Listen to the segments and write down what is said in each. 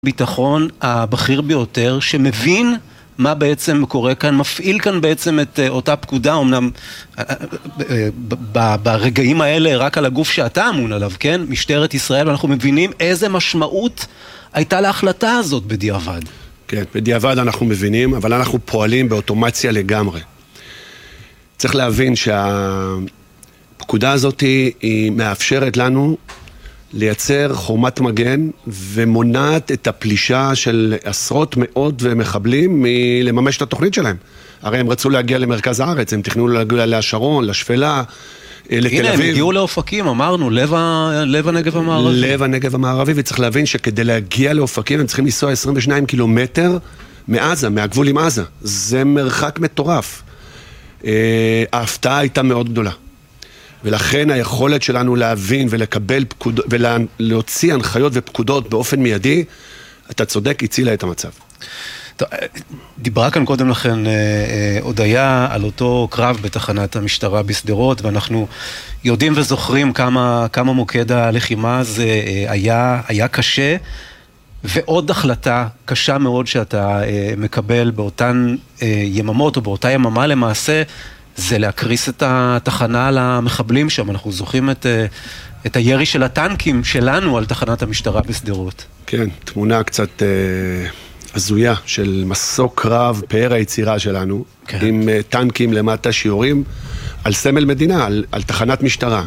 ביטחון הבכיר ביותר, שמבין מה בעצם קורה כאן, מפעיל כאן בעצם את אותה פקודה, אמנם ברגעים האלה רק על הגוף שאתה אמון עליו, כן? משטרת ישראל, ואנחנו מבינים איזה משמעות הייתה להחלטה הזאת בדיעבד. כן, בדיעבד אנחנו מבינים, אבל אנחנו פועלים באוטומציה לגמרי. צריך להבין שהפקודה הזאת היא מאפשרת לנו לייצר חומת מגן ומונעת את הפלישה של עשרות מאות ומחבלים מלממש את התוכנית שלהם. הרי הם רצו להגיע למרכז הארץ, הם תכננו להגיע להשרון, לשפלה, לתל אביב. הנה, הם הגיעו לאופקים, אמרנו, לב הנגב המערבי. לב הנגב המערבי, וצריך להבין שכדי להגיע לאופקים הם צריכים לנסוע 22 קילומטר מעזה, מהגבול עם עזה. זה מרחק מטורף. ההפתעה הייתה מאוד גדולה. ולכן היכולת שלנו להבין ולקבל פקודות, ולהוציא הנחיות ופקודות באופן מיידי, אתה צודק, הצילה את המצב. דיברה כאן קודם לכן הודיה על אותו קרב בתחנת המשטרה בסדרות, ואנחנו יודעים וזוכרים כמה מוקד הלחימה הזה היה קשה, ועוד החלטה קשה מאוד שאתה מקבל באותן יממות או באותה יממה למעשה, זה להקריס את התחנה למחבלים שם. אנחנו זוכרים את הירי של הטנקים שלנו על תחנת המשטרה בסדרות. כן, תמונה קצת הזויה של מסוק קרב, פאר היצירה שלנו, כן. עם טנקים למטה שיורים על סמל מדינה, על תחנת משטרה.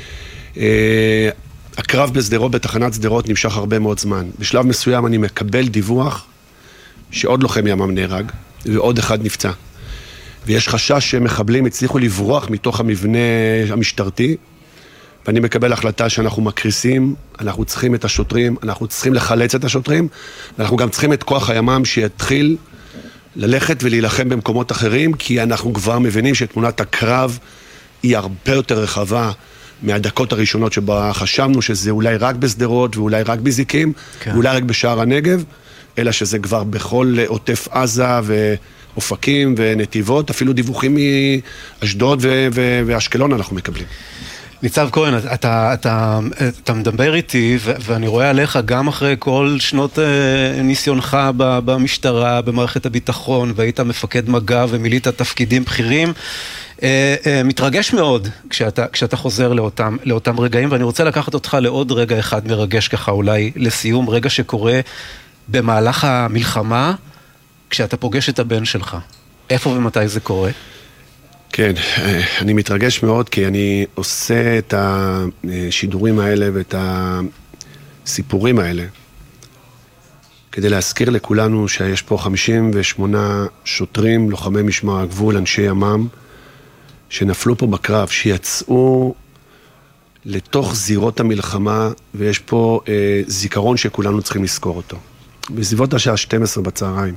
הקרב בסדרות, בתחנת סדרות, נמשך הרבה מאוד זמן. בשלב מסוים אני מקבל דיווח שעוד לוחם ימ"מ נהרג, ועוד אחד נפצע. ויש חשש שמחבלים הצליחו לברוח מתוך המבנה המשטרתי, ואני מקבל החלטה שאנחנו מקריסים, אנחנו צריכים את השוטרים, אנחנו צריכים לחלץ את השוטרים, ואנחנו גם צריכים את כוח הימ"מ שיתחיל ללכת ולהילחם במקומות אחרים, כי אנחנו כבר מבינים שתמונת הקרב היא הרבה יותר רחבה מהדקות הראשונות שבה חשבנו שזה אולי רק בסדרות ואולי רק בזיקים, כן. ואולי רק בשער הנגב, אלא שזה כבר בכל עוטף עזה אופקים ונתיבות, אפילו דיווחים מאשדוד ואשקלון אנחנו מקבלים. ניצב כהן, אתה מדבר איתי, ואני רואה עליך גם אחרי כל שנות ניסיונך במשטרה, במערכת הביטחון, והיית מפקד מג"ב ומילאת תפקידים בכירים, מתרגש מאוד כשאתה חוזר לאותם רגעים, ואני רוצה לקחת אותך לעוד רגע אחד מרגש ככה, אולי לסיום, רגע שקורה במהלך המלחמה, כשאתה פוגש את הבן שלך. איפה ומתי זה קורה? כן, אני מתרגש מאוד, כי אני עושה את השידורים האלה ואת הסיפורים האלה, כדי להזכיר לכולנו שיש פה 58 שוטרים, לוחמי משמר הגבול, אנשי ימ"מ, שנפלו פה בקרב, שיצאו לתוך זירות המלחמה, ויש פה זיכרון שכולנו צריכים לזכור אותו. בסביבות השעה 12 בצהריים.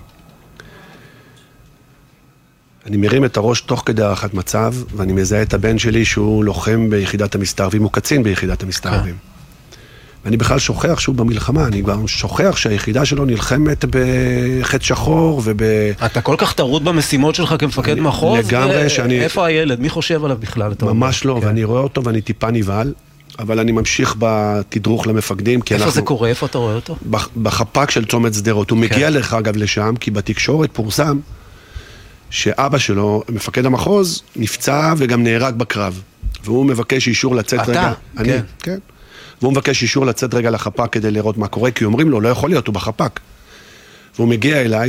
אני מרים את הראש תוך כדי הערכת מצב, ואני מזהה את הבן שלי שהוא לוחם ביחידת המסתערבים, הוא קצין ביחידת המסתערבים. ואני בכלל שוכח שהוא במלחמה, אני כבר שוכח שהיחידה שלו נלחמת בחץ שחור אתה כל כך טרוד במשימות שלך כמפקד מחוז? לגמרי שאני... איפה הילד? מי חושב עליו בכלל? ממש לא, ואני רואה אותו ואני טיפה נבהל, אבל אני ממשיך בתדרוך למפקדים, כי איפה זה קורה? איפה אתה רואה אותו? בחפ"ק של צומת סדרות. הוא מגיע לך אגב לשם, כי בתקשורת פורסם שאבא שלו, מפקד המחוז, נפצע וגם נהרג בקרב. והוא מבקש אישור לצאת רגע. כן. כן. והוא מבקש אישור לצאת רגע לחפ"ק כדי לראות מה קורה, כי אומרים לו, לא יכול להיות, הוא בחפ"ק. והוא מגיע אליי,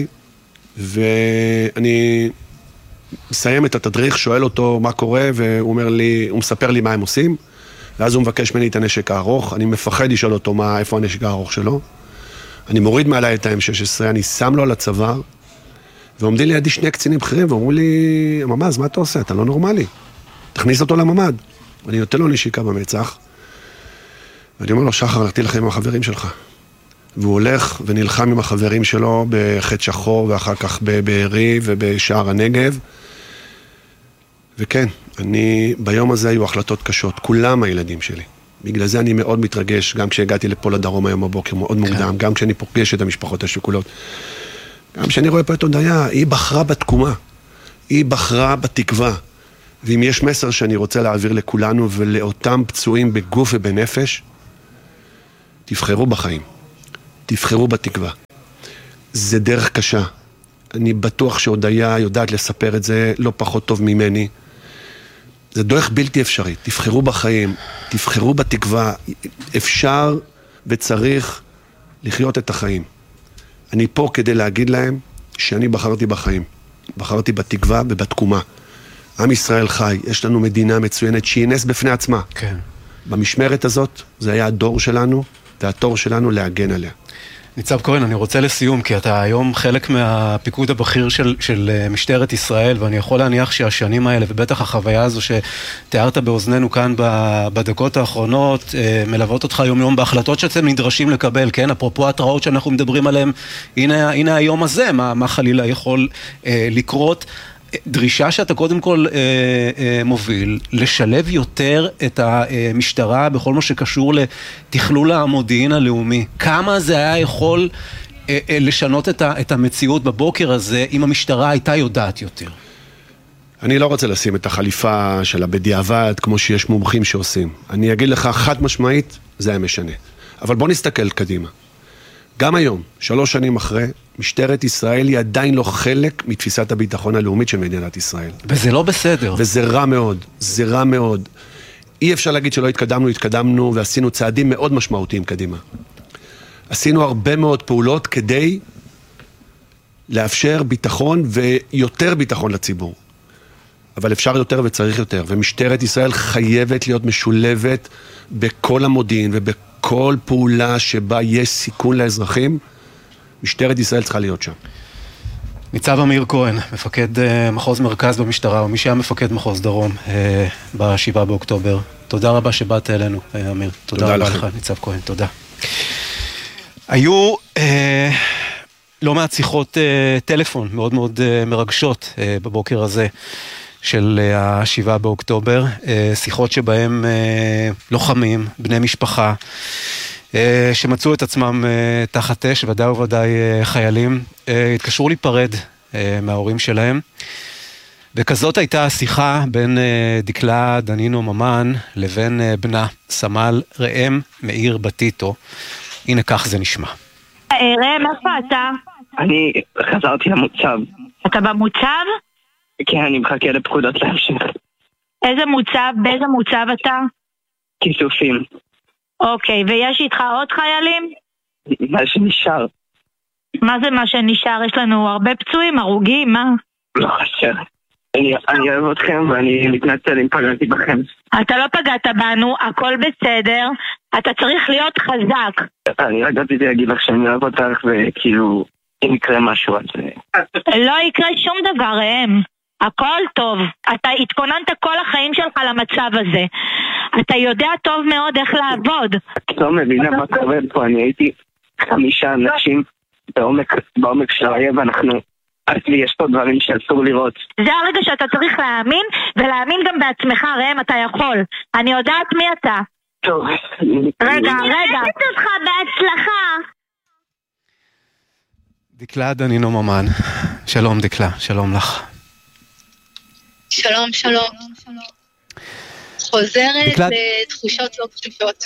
ואני מסיים את התדריך, שואל אותו מה קורה, והוא אומר לי, הוא מספר לי מה הם עושים, ואז הוא מבקש ממני את הנשק הארוך, אני מפחד לשאול אותו איפה הנשק הארוך שלו, אני מוריד מעליי את ה-M16, אני שם לו על הצוואר, ועומדים לידי שני קצינים בכירים, ואומרו לי, ממ"ז, מה אתה עושה? אתה לא נורמלי. תכניס אותו לממ"ד. אני נותן לו נשיקה במצח, ואני אומר לו, שחר, הלכתי לכם עם החברים שלך. והוא הולך ונלחם עם החברים שלו בחץ שחור, ואחר כך בבארי ובשער הנגב. וכן, ביום הזה היו החלטות קשות, כולם הילדים שלי. בגלל זה אני מאוד מתרגש, גם כשהגעתי לפה לדרום היום בבוקר, מאוד מוקדם, גם כשאני פוגש את המשפחות השכולות. גם כשאני רואה פה את הודיה, היא בחרה בתקומה, היא בחרה בתקווה, ואם יש מסר שאני רוצה להעביר לכולנו ולאותם פצועים בגוף ובנפש, תבחרו בחיים. תבחרו בתקווה. זה דרך קשה. אני בטוח שהודיה יודעת לספר את זה לא פחות טוב ממני. זה דרך בלתי אפשרי. תבחרו בחיים, תבחרו בתקווה. אפשר וצריך לחיות את החיים. אני פה כדי להגיד להם שאני בחרתי בחיים. בחרתי בתקווה ובתקומה. עם ישראל חי, יש לנו מדינה מצוינת שהיא נס בפני עצמה. כן. במשמרת הזאת, זה היה הדור שלנו, והתור שלנו להגן עליה. ניצב כהן, אני רוצה לסיום, כי אתה היום חלק מהפיקוד הבכיר של משטרת ישראל, ואני יכול להניח שהשנים האלה, ובטח החוויה הזו שתיארת באוזנינו כאן בדקות האחרונות, מלוות אותך יום בהחלטות שאתם נדרשים לקבל, כן? אפרופו התראות שאנחנו מדברים עליהן, הנה היום הזה, מה חלילה יכול לקרות. דרישה שאתה קודם כל מוביל, לשלב יותר את המשטרה בכל מה שקשור לתכלול המודיעין הלאומי. כמה זה היה יכול לשנות את המציאות בבוקר הזה, אם המשטרה הייתה יודעת יותר? אני לא רוצה לשים את החליפה שלה בדיעבד, כמו שיש מומחים שעושים. אני אגיד לך חד משמעית, זה היה משנה. אבל בוא נסתכל קדימה. גם היום, 3 שנים אחרי, משטרת ישראל היא עדיין לא חלק מתפיסת הביטחון הלאומית של מדינת ישראל. וזה לא בסדר. וזה רע מאוד, זה רע מאוד. אי אפשר להגיד שלא התקדמנו ועשינו צעדים מאוד משמעותיים קדימה. עשינו הרבה מאוד פעולות כדי לאפשר ביטחון ויותר ביטחון לציבור. אבל אפשר יותר וצריך יותר, ומשטרת ישראל חייבת להיות משולבת בכל המודיעין ובכל פעולה שבה יש סיכון לאזרחים. משטרת ישראל צריכה להיות שם. ניצב אמיר כהן, מפקד מחוז מרכז במשטרה, ומי שהיה מפקד מחוז דרום ב7 באוקטובר. תודה רבה שבאת אלינו, אמיר. תודה רבה לך, ניצב כהן, תודה. היו לא מעט שיחות טלפון מאוד מאוד מרגשות בבוקר הזה של ה7 באוקטובר, שיחות שבהם לוחמים, בני משפחה, שמצאו את עצמם תחת אש, ודאי וודאי חיילים, התקשרו להיפרד מההורים שלהם, וכזאת הייתה השיחה בין דקלה דנינו ממן לבין בנה סמל ראם מאיר בטיטו. הנה כך זה נשמע. ראם, איפה אתה? אני חזרתי למוצב. אתה במוצב? כן, אני מחכה לפקודות להמשיך. איזה מוצב? באיזה מוצב אתה? כיסופים. אוקיי, ויש איתך עוד חיילים? מה שנשאר. מה זה מה שנשאר? יש לנו הרבה פצועים, הרוגים, מה? לא חסר. אני אוהב אתכם ואני מתנצל אם פגעתי בכם. אתה לא פגעת בנו, הכל בסדר. אתה צריך להיות חזק. אני רק רציתי להגיד לך שאני אוהב אותך וכאילו אם יקרה משהו אז... לא יקרה שום דבר, ראם. הכל טוב. אתה התכוננת כל החיים שלך למצב הזה. אתה יודע טוב מאוד איך לעבוד. את לא מבינה מה קורה פה. אני הייתי 5 אנשים בעומק של האויב, ואנחנו... יש פה דברים שאסור לראות. זה הרגע שאתה צריך להאמין, ולהאמין גם בעצמך, ראם, אתה יכול. אני יודעת מי אתה. טוב. רגע. אני אותך בהצלחה. דקלה דנינו ממן. שלום דקלה, שלום לך. שלום. חוזרת לתחושות לא פשוטות.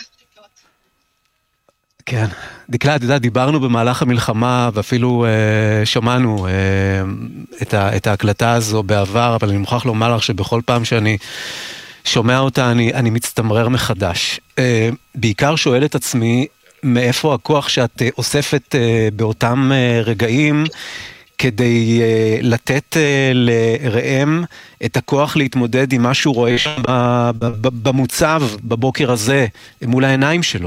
כן, דקלה, אתה יודע, דיברנו במהלך המלחמה, ואפילו שמענו את ההקלטה הזו בעבר, אבל אני מוכרח לומר לך שבכל פעם שאני שומע אותה, אני מצטמרר מחדש. בעיקר שואל את עצמי, מאיפה הכוח שאת אוספת באותם רגעים, כדי לתת לראם את הכוח להתמודד עם מה שהוא רואה שם במוצב, בבוקר הזה, מול העיניים שלו.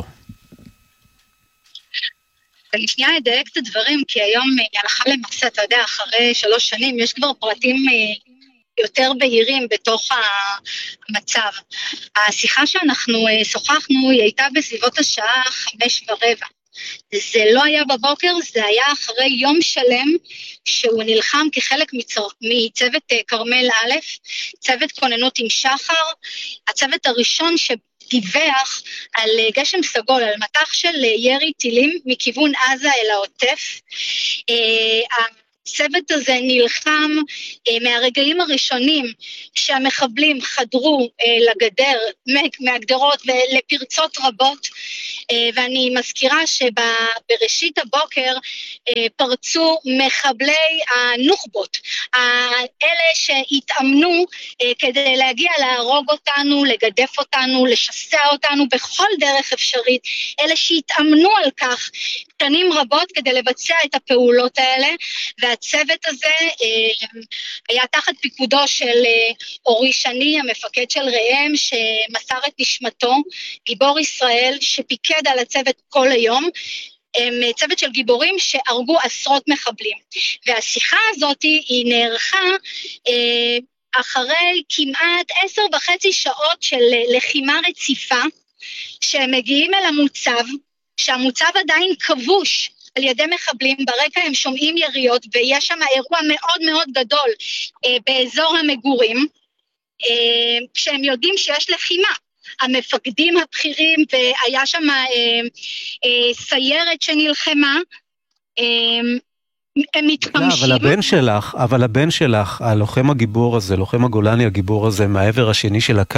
אני שנייה אדייק את הדברים, כי היום הלכה למעשה, אתה יודע, אחרי 3 שנים, יש כבר פרטים יותר בהירים בתוך המצב. השיחה שאנחנו שוחחנו, היא הייתה בסביבות השעה 5:15. זה לא היה בבוקר, זה היה אחרי יום שלם שהוא נלחם כחלק מצוות קרמל א', צוות כוננות עם שחר, הצוות הראשון שדיווח על גשם סגול, על מטח של ירי טילים מכיוון עזה אל העוטף. הצוות הזה נלחם מהרגעים הראשונים שהמחבלים חדרו לגדר, מהגדרות ולפרצות רבות, ואני מזכירה שבראשית הבוקר פרצו מחבלי הנוח'בות, אלה שהתאמנו כדי להגיע להרוג אותנו, לגדף אותנו, לשסע אותנו בכל דרך אפשרית, אלה שהתאמנו על כך שנים רבות כדי לבצע את הפעולות האלה, והצוות הזה היה תחת פיקודו של אורי שני, המפקד של ראם, שמסר את נשמתו, גיבור ישראל שפיקד על הצוות כל היום, צוות של גיבורים שהרגו עשרות מחבלים. והשיחה הזאת היא נערכה אחרי כמעט 10.5 שעות של לחימה רציפה, שהם מגיעים אל המוצב, שהמוצב עדיין כבוש על ידי מחבלים, ברקע הם שומעים יריות, ויש שם אירוע מאוד מאוד גדול באזור המגורים, כשהם יודעים שיש לחימה. המפקדים הבכירים, והיה שם סיירת שנלחמה, הם מתפמשים. אבל הבן שלך, הלוחם הגיבור הזה, לוחם הגולני הגיבור הזה, מהעבר השני של הקו,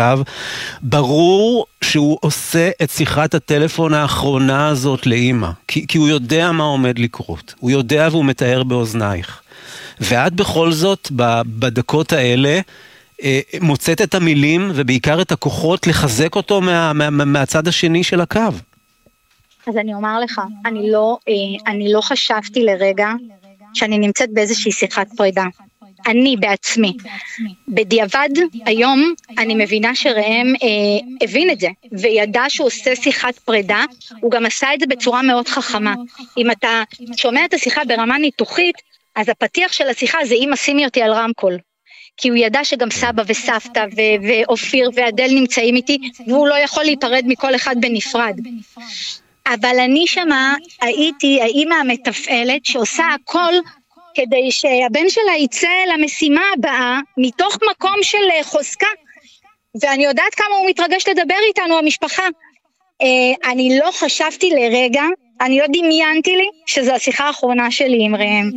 ברור שהוא עושה את שיחת הטלפון האחרונה הזאת לאמא, כי הוא יודע מה עומד לקרות, הוא יודע והוא מתאר באוזנייך. ואת בכל זאת, בדקות האלה, מוצאת את המילים ובעיקר את הכוחות לחזק אותו מהצד השני של הקו. אז אני אומר לך, אני לא חשבתי לרגע שאני נמצאת באיזושהי שיחת פרידה. אני בעצמי. בדיעבד היום אני מבינה שראם הבין את זה, וידע שהוא עושה שיחת פרידה, הוא גם עשה את זה בצורה מאוד חכמה. אם אתה שומע את השיחה ברמה ניתוחית, אז הפתיח של השיחה זה אם שימי אותי על רמקול. כי הוא ידע שגם סבא וסבתא ואופיר ואדל נמצאים איתי, והוא לא יכול להיפרד מכל אחד בנפרד. אבל אני שמה הייתי האמא המתפעלת שעושה הכל כדי שהבן שלה יצא למשימה הבאה מתוך מקום של חוזקה. ואני יודעת כמה הוא מתרגש לדבר איתנו, המשפחה. אני לא חשבתי לרגע, אני לא דמיינתי לי שזו השיחה האחרונה שלי עם ראם.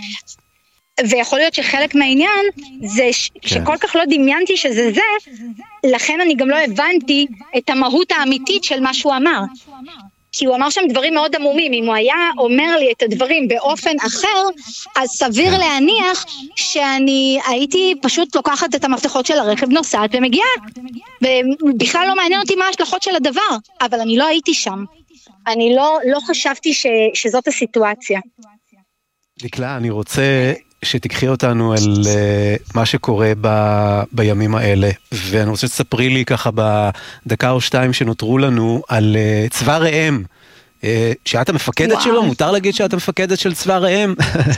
ויכול להיות שחלק מהעניין זה שכל כך לא דמיינתי שזה זה, לכן אני גם לא הבנתי את המהות האמיתית של מה שהוא אמר. כי הוא אמר שם דברים מאוד עמומים, אם הוא היה אומר לי את הדברים באופן אחר, אז סביר להניח שאני הייתי פשוט לוקחת את המפתחות של הרכב, נוסעת ומגיעה, ובכלל לא מעניין אותי מה ההשלכות של הדבר, אבל אני לא הייתי שם. אני לא חשבתי שזאת הסיטואציה. דקלה, אני רוצה שתקחי אותנו אל מה שקורה בימים האלה, ואני רוצה שתספרי לי ככה בדקה או שתיים שנותרו לנו על צבא ראם, שאת המפקדת שלו, מותר להגיד שאת המפקדת של צבא ראם?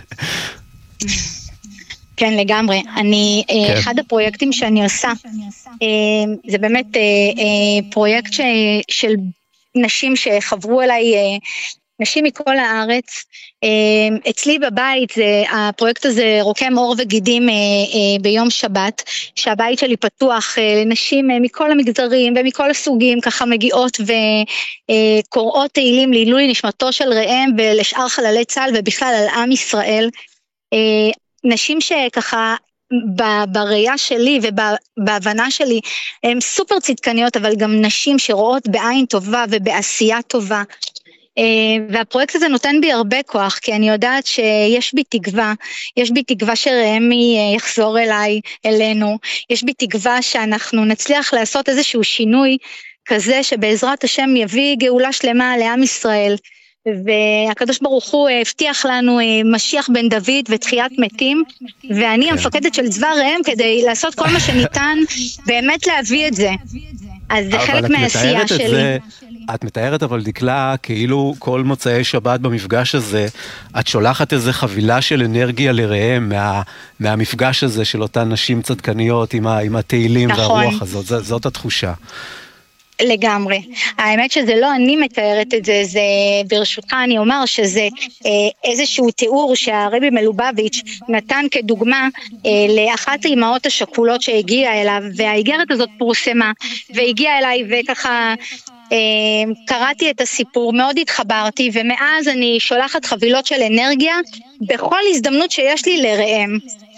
כן, לגמרי. אחד הפרויקטים שאני עושה, זה באמת פרויקט של נשים שחברו אליי, נשים מכל הארץ. אצלי בבית הפרויקט הזה רוקם אור וגידים ביום שבת, שהבית שלי פתוח לנשים מכל המגזרים ומכל הסוגים, ככה מגיעות וקוראות תהילים לעילוי נשמתו של ראם ולשאר חללי צה"ל ובכלל על עם ישראל. נשים שככה בראייה שלי ובהבנה שלי הן סופר צדקניות, אבל גם נשים שרואות בעין טובה ובעשייה טובה. והפרויקט הזה נותן בי הרבה כוח, כי אני יודעת שיש בי תקווה, יש בי תקווה שרמי יחזור אלינו, יש בי תקווה שאנחנו נצליח לעשות איזשהו שינוי כזה שבעזרת השם יביא גאולה שלמה לעם ישראל, והקדוש ברוך הוא הבטיח לנו משיח בן דוד ותחיית מתים, ואני המפקדת של צבא ראם כדי לעשות כל מה שניתן באמת להביא את זה. אז זה חלק מהעשייה שלי. את מתארת אבל דקלה, כאילו כל מוצאי שבת במפגש הזה, את שולחת איזה חבילה של אנרגיה לראם מהמפגש הזה של אותן נשים צדקניות עם התהילים והרוח הזאת, זאת התחושה. לגמרי. האמת שזה לא אני מתארת את זה, זה ברשותך אני אומר שזה איזשהו תיאור שהרבי מלובביץ' נתן כדוגמה לאחת האימהות השכולות שהגיעה אליו, והאיגרת הזאת פורסמה והגיעה אליי וככה קראתי את הסיפור, מאוד התחברתי, ומאז אני שולחת חבילות של אנרגיה בכל הזדמנות שיש לי לראם.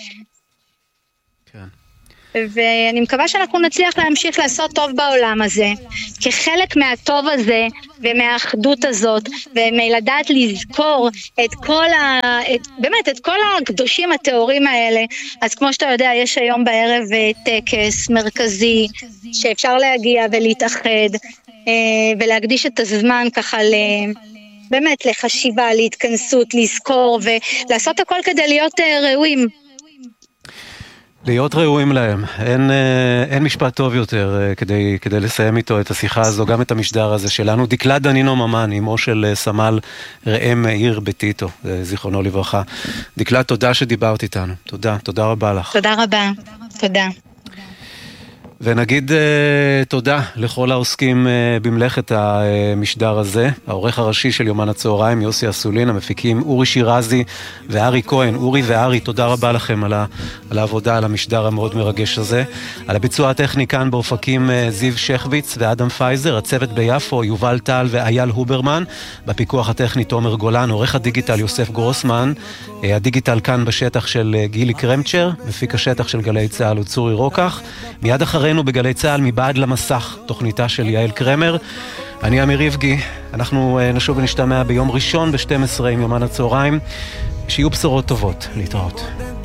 ואני מקווה שאנחנו נצליח להמשיך לעשות טוב בעולם הזה, כחלק מהטוב הזה ומהאחדות הזאת, ומלדעת לזכור את כל הקדושים הטהורים האלה. אז כמו שאתה יודע, יש היום בערב טקס מרכזי שאפשר להגיע ולהתאחד ולהקדיש את הזמן ככה באמת לחשיבה, להתכנסות, לזכור ולעשות הכל כדי להיות ראויים. להיות ראויים להם, אין משפט טוב יותר כדי לסיים איתו את השיחה הזו, גם את המשדר הזה שלנו. דקלה דנינו ממן, אמו של סמל ראם מאיר בטיטו, זיכרונו לברכה. דקלה, תודה שדיברת איתנו, תודה רבה לך. תודה רבה, תודה. ונגיד תודה לכל העוסקים במלאכת המשדר הזה, העורך הראשי של יומן הצהריים, יוסי אסולין, המפיקים אורי שירזי וארי כהן. אורי וארי, תודה רבה לכם על העבודה, על המשדר המאוד מרגש הזה. על הביצוע הטכני כאן באופקים זיו שכביץ ואדם פייזר, הצוות ביפו יובל טל ואייל הוברמן, בפיקוח הטכני תומר גולן, עורך הדיגיטל יוסף גרוסמן, הדיגיטל כאן בשטח של גילי קרמצ'ר, מפיק השטח של גלי צהל וצורי רוקח. מיד אחרינו בגלי צהל מבעד למסך, תוכניתה של יעל קרמר. אני אמיר יבגי, אנחנו נשוב ונשתמע ביום ראשון ב-12 עם יומן הצהריים. שיהיו בשורות טובות, להתראות.